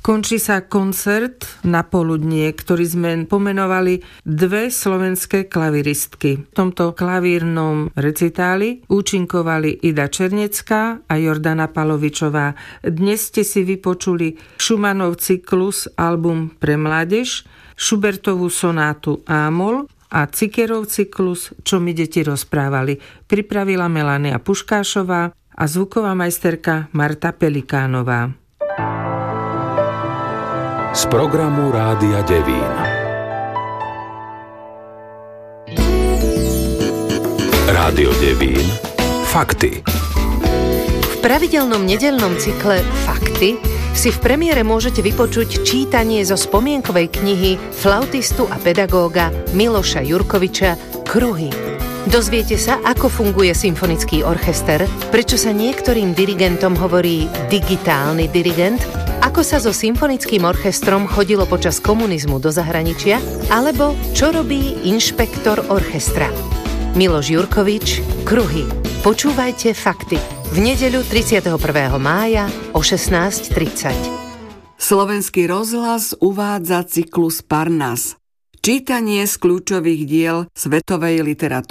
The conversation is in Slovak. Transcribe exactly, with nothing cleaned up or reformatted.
Končí sa koncert na poludnie, ktorý sme pomenovali Dve slovenské klaviristky. V tomto klavírnom recitáli účinkovali Ida Černecká a Jordana Palovičová. Dnes ste si vypočuli Schumannov cyklus album pre mládež, Schubertovú sonátu Ámol a Cickerov cyklus Čo mi deti rozprávali. Pripravila Melania Puškášová a zvuková majsterka Marta Pelikánová. Z programu Rádia Devín. Rádio Devín. Fakty. V pravidelnom nedeľnom cykle Fakty si v premiére môžete vypočuť čítanie zo spomienkovej knihy flautistu a pedagóga Miloša Jurkoviča Kruhy. Dozviete sa, ako funguje symfonický orchester, prečo sa niektorým dirigentom hovorí digitálny dirigent, ako sa so symfonickým orchestrom chodilo počas komunizmu do zahraničia, alebo čo robí inšpektor orchestra. Miloš Jurkovič, Kruhy. Počúvajte Fakty v nedeľu tridsiateho prvého mája o šestnásť tridsať. Slovenský rozhlas uvádza cyklus Parnas. Čítanie z kľúčových diel svetovej literatúry.